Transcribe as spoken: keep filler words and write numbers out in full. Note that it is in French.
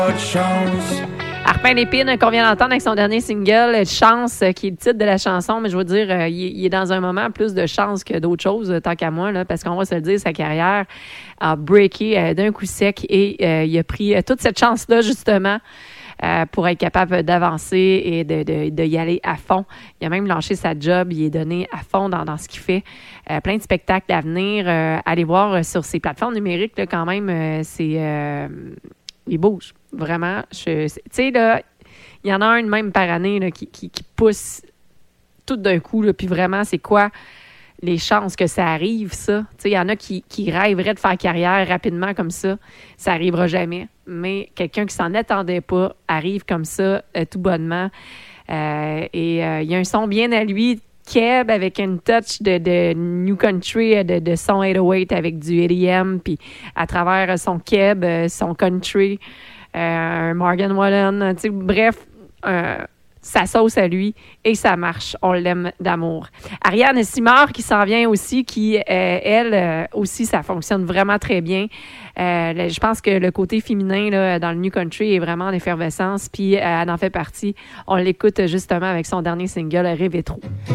Arpin Lépine, qu'on vient d'entendre avec son dernier single, Chance, qui est le titre de la chanson, mais je veux dire, euh, il, est, il est dans un moment plus de chance que d'autres choses, tant qu'à moi, là, parce qu'on va se le dire, sa carrière a breaké euh, d'un coup sec et euh, il a pris euh, toute cette chance-là, justement, euh, pour être capable d'avancer et de, de, de y aller à fond. Il a même lâché sa job, il est donné à fond dans, dans ce qu'il fait. Euh, plein de spectacles à venir. Euh, allez voir sur ses plateformes numériques, là, quand même, euh, c'est... Euh, il bouge, vraiment. Tu sais, là, il y en a un même par année là, qui, qui, qui pousse tout d'un coup. Là, puis vraiment, c'est quoi les chances que ça arrive, ça? Tu sais, il y en a qui, qui rêveraient de faire carrière rapidement comme ça. Ça n'arrivera jamais. Mais quelqu'un qui s'en attendait pas arrive comme ça, euh, tout bonnement. Euh, et euh, il y a un son bien à lui, Keb, avec une touch de, de New Country, de, de son huit cent huit avec du E D M, puis à travers son Keb, son country, euh, Morgan Wallen, tu sais, bref, euh, sa sauce à lui et ça marche, on l'aime d'amour. Ariane Simard qui s'en vient aussi, qui, euh, elle euh, aussi, ça fonctionne vraiment très bien. Euh, je pense que le côté féminin là, dans le New Country est vraiment en effervescence, puis euh, elle en fait partie. On l'écoute justement avec son dernier single, Rêver trop.